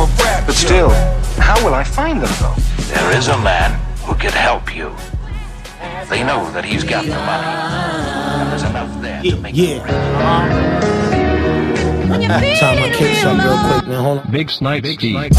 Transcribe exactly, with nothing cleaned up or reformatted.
for rap. But still, how will I find them, though? There is a man who can help you. They know that he's got the money, and there's enough there yeah, to make yeah. it rich. Uh-huh. Time my kids up real quick, man. Hold on. Big Snipe, Big Snipe.